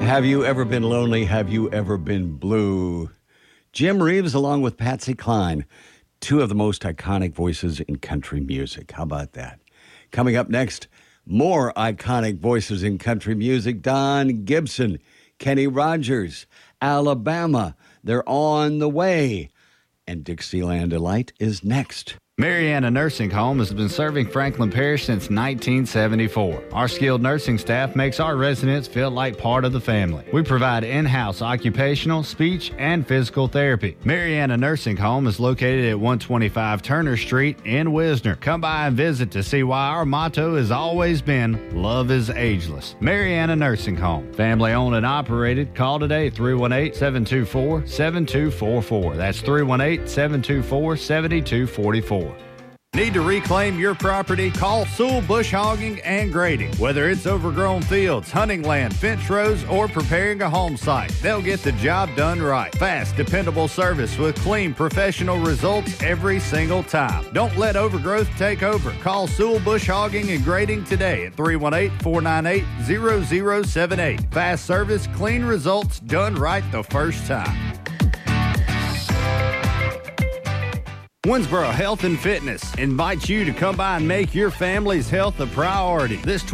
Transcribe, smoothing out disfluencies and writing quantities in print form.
Have you ever been lonely? Have you ever been blue? Jim Reeves along with Patsy Cline, two of the most iconic voices in country music. How about that? Coming up next, more iconic voices in country music. Don Gibson, Kenny Rogers, Alabama. They're on the way. And Dixieland Delight is next. Mariana Nursing Home has been serving Franklin Parish since 1974. Our skilled nursing staff makes our residents feel like part of the family. We provide in-house occupational, speech, and physical therapy. Mariana Nursing Home is located at 125 Turner Street in Wisner. Come by and visit to see why our motto has always been, love is ageless. Mariana Nursing Home. Family owned and operated. Call today 318-724-7244. That's 318-724-7244. Need to reclaim your property? Call Sewell Bush Hogging and Grading. Whether it's overgrown fields, hunting land, fence rows, or preparing a home site, they'll get the job done right. Fast, dependable service with clean, professional results every single time. Don't let overgrowth take over. Call Sewell Bush Hogging and Grading today at 318-498-0078. Fast service, clean results, done right the first time. Winsboro Health and Fitness invites you to come by and make your family's health a priority. This